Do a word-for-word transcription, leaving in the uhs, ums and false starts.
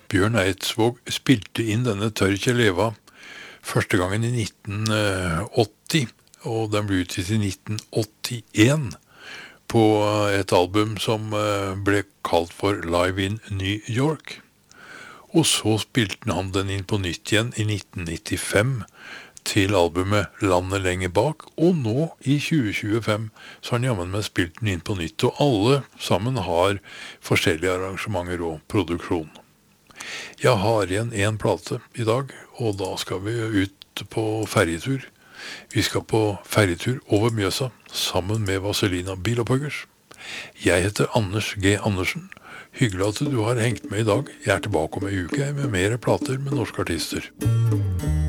Bjørn Eidsvåg spilte inn denne Tør ikke leva første gangen i nitten åtti, og den ble utgitt i nitten åttien på et album som ble kalt for Live in New York. Og så spilte han den inn på nytt igjen i nitten nittifem til albumet Landet lenger bak, og nå i tjue tjuefem så har han jammen med spilt den inn på nytt, og alle sammen har forskjellige arrangementer og produksjon. Jeg har igjen en plate i dag, og da skal vi ut på ferjetur. Vi skal på ferjetur over Mjøsa, sammen med Vazelina Bilopphøggers. Jeg heter Anders G. Andersen. Hyggelig at du har hengt med i dag. Jeg er tilbake om en uke med mer plater med norske artister.